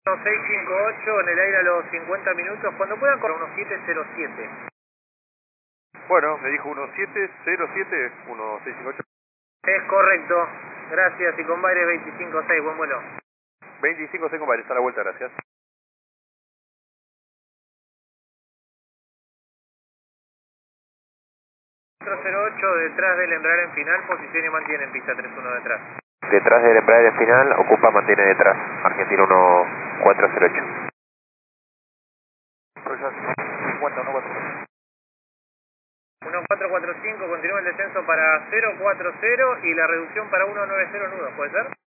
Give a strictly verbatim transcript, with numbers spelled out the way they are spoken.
seis cinco ocho en el aire a los cincuenta minutos, cuando puedan con uno siete cero siete. Bueno, me dijo uno siete cero siete, uno seis cinco ocho. Es correcto, gracias, y con Baire veinticinco seis, buen vuelo. veinticinco seis, compadre, está a la vuelta, gracias. cuatro cero ocho detrás del embrague en final, posición y mantiene en pista tres uno detrás. Detrás del embrague final, ocupa, mantiene detrás. Argentino uno cuatro cero ocho. cincuenta, uno cuatro. uno cuatro cuatro cinco, continúa el descenso para cero cuatro cero y la reducción para uno nueve cero nudos, ¿puede ser?